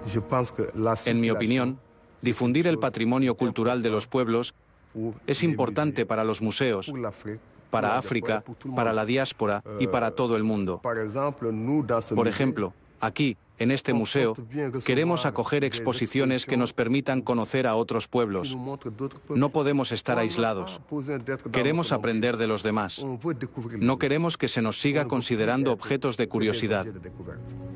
En mi opinión, difundir el patrimonio cultural de los pueblos es importante para los museos, para África, para la diáspora y para todo el mundo. Por ejemplo, aquí, en este museo, queremos acoger exposiciones que nos permitan conocer a otros pueblos. No podemos estar aislados. Queremos aprender de los demás. No queremos que se nos siga considerando objetos de curiosidad.